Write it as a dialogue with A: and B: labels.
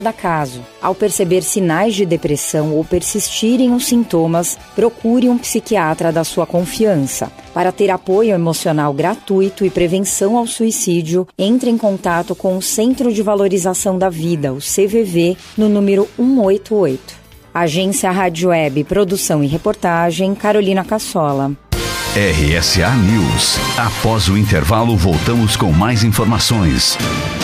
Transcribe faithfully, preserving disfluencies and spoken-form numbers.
A: Cada caso. Ao perceber sinais de depressão ou persistirem os sintomas, procure um psiquiatra da sua confiança. Para ter apoio emocional gratuito e prevenção ao suicídio, entre em contato com o Centro de Valorização da Vida, o C V V, no número um oito oito. Agência Rádio Web, produção e reportagem, Carolina Cassola.
B: R S A News. Após o intervalo, voltamos com mais informações.